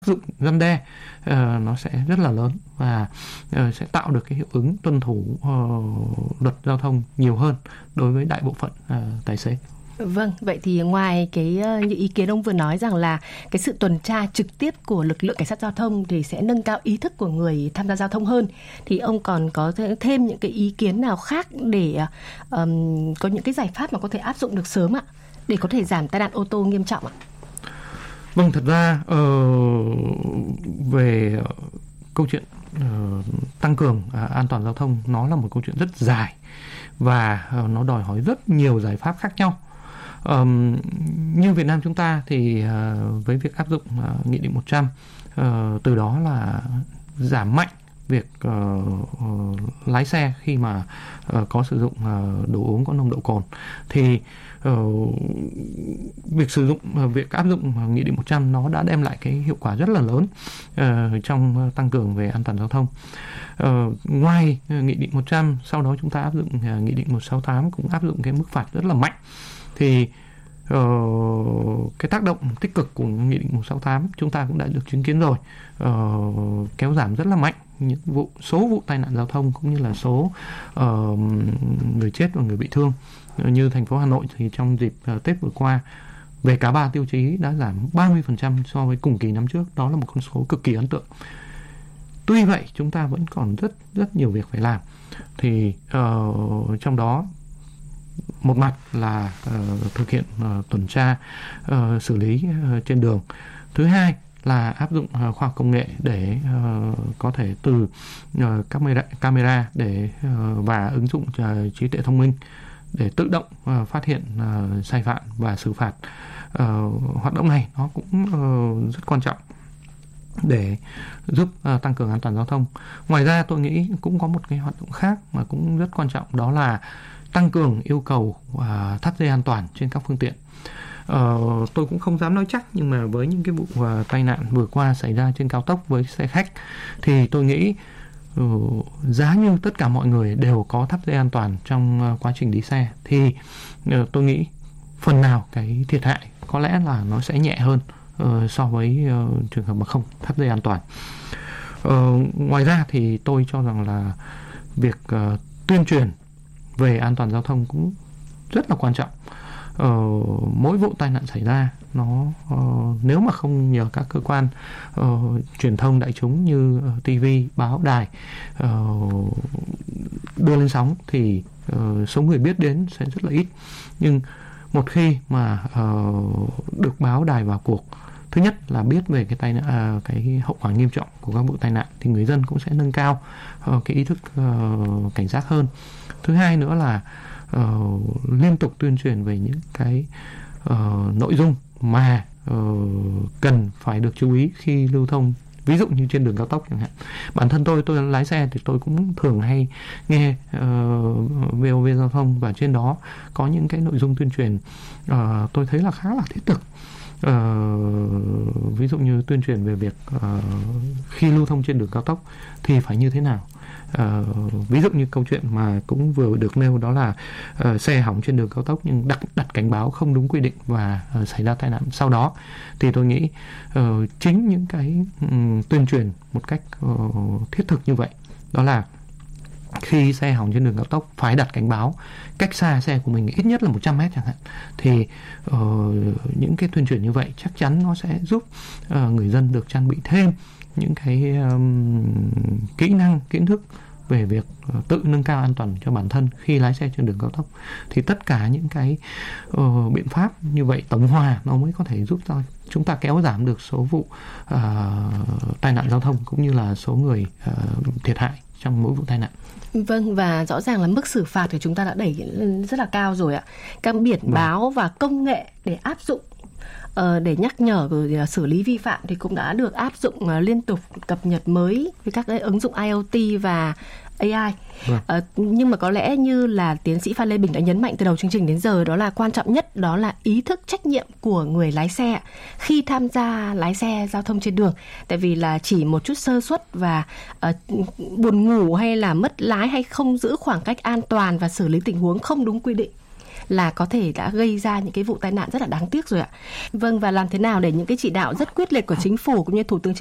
dụng răn đe nó sẽ rất là lớn và sẽ tạo được cái hiệu ứng tuân thủ luật giao thông nhiều hơn đối với đại bộ phận tài xế. Vâng, vậy thì ngoài những ý kiến ông vừa nói rằng là cái sự tuần tra trực tiếp của lực lượng cảnh sát giao thông thì sẽ nâng cao ý thức của người tham gia giao thông hơn, thì ông còn có thêm những cái ý kiến nào khác để có những cái giải pháp mà có thể áp dụng được sớm ạ, để có thể giảm tai nạn ô tô nghiêm trọng ạ? Vâng, thật ra về câu chuyện tăng cường an toàn giao thông, nó là một câu chuyện rất dài và nó đòi hỏi rất nhiều giải pháp khác nhau. Như Việt Nam chúng ta thì với việc áp dụng Nghị định 100, từ đó là giảm mạnh việc lái xe khi mà có sử dụng đồ uống có nồng độ cồn, thì việc áp dụng Nghị định 100 nó đã đem lại cái hiệu quả rất là lớn trong tăng cường về an toàn giao thông. Ngoài Nghị định 100, sau đó chúng ta áp dụng Nghị định 168 cũng áp dụng cái mức phạt rất là mạnh. Thì cái tác động tích cực của Nghị định 168 chúng ta cũng đã được chứng kiến rồi, kéo giảm rất là mạnh những số vụ tai nạn giao thông cũng như là số người chết và người bị thương. Như thành phố Hà Nội thì trong dịp Tết vừa qua, về cả 3 tiêu chí đã giảm 30% so với cùng kỳ năm trước. Đó là một con số cực kỳ ấn tượng. Tuy vậy chúng ta vẫn còn rất nhiều việc phải làm. Thì trong đó, một mặt là thực hiện tuần tra xử lý trên đường. Thứ hai là áp dụng khoa học công nghệ để có thể từ camera để và ứng dụng trí tuệ thông minh để tự động phát hiện sai phạm và xử phạt. Hoạt động này nó cũng rất quan trọng để giúp tăng cường an toàn giao thông. Ngoài ra tôi nghĩ cũng có một cái hoạt động khác mà cũng rất quan trọng, đó là tăng cường yêu cầu thắt dây an toàn trên các phương tiện. Tôi cũng không dám nói chắc, nhưng mà với những cái vụ tai nạn vừa qua xảy ra trên cao tốc với xe khách thì tôi nghĩ giá như tất cả mọi người đều có thắt dây an toàn trong quá trình đi xe thì tôi nghĩ phần nào cái thiệt hại có lẽ là nó sẽ nhẹ hơn so với trường hợp mà không thắt dây an toàn. Ngoài ra thì tôi cho rằng là việc tuyên truyền về an toàn giao thông cũng rất là quan trọng. Mỗi vụ tai nạn xảy ra nếu mà không nhờ các cơ quan truyền thông đại chúng như TV, báo, đài đưa lên sóng thì số người biết đến sẽ rất là ít. Nhưng một khi mà được báo đài vào cuộc, thứ nhất là biết về cái hậu quả nghiêm trọng của các vụ tai nạn thì người dân cũng sẽ nâng cao cái ý thức cảnh giác hơn. Thứ hai nữa là liên tục tuyên truyền về những cái nội dung mà cần phải được chú ý khi lưu thông, ví dụ như trên đường cao tốc chẳng hạn. Bản thân tôi lái xe thì tôi cũng thường hay nghe VOV giao thông, và trên đó có những cái nội dung tuyên truyền tôi thấy là khá là thiết thực. Ví dụ như tuyên truyền về việc khi lưu thông trên đường cao tốc thì phải như thế nào. Ví dụ như câu chuyện mà cũng vừa được nêu, đó là xe hỏng trên đường cao tốc nhưng đặt cảnh báo không đúng quy định và xảy ra tai nạn sau đó. Thì tôi nghĩ chính những cái tuyên truyền một cách thiết thực như vậy, đó là khi xe hỏng trên đường cao tốc phải đặt cảnh báo cách xa xe của mình ít nhất là 100 mét chẳng hạn, thì những cái tuyên truyền như vậy chắc chắn nó sẽ giúp người dân được trang bị thêm những cái kỹ năng, kiến thức về việc tự nâng cao an toàn cho bản thân khi lái xe trên đường cao tốc. Thì tất cả những cái biện pháp như vậy tổng hòa nó mới có thể giúp cho chúng ta kéo giảm được số vụ tai nạn giao thông cũng như là số người thiệt hại trong mỗi vụ tai nạn. Vâng, và rõ ràng là mức xử phạt thì chúng ta đã đẩy lên rất là cao rồi ạ. Các biển báo và công nghệ để áp dụng để nhắc nhở rồi xử lý vi phạm thì cũng đã được áp dụng liên tục, cập nhật mới với các cái ứng dụng IoT và AI. Nhưng mà có lẽ như là tiến sĩ Phan Lê Bình đã nhấn mạnh từ đầu chương trình đến giờ, đó là quan trọng nhất đó là ý thức trách nhiệm của người lái xe khi tham gia lái xe giao thông trên đường. Tại vì là chỉ một chút sơ suất và buồn ngủ hay là mất lái hay không giữ khoảng cách an toàn và xử lý tình huống không đúng quy định là có thể đã gây ra những cái vụ tai nạn rất là đáng tiếc rồi ạ. Vâng, và làm thế nào để những cái chỉ đạo rất quyết liệt của chính phủ cũng như Thủ tướng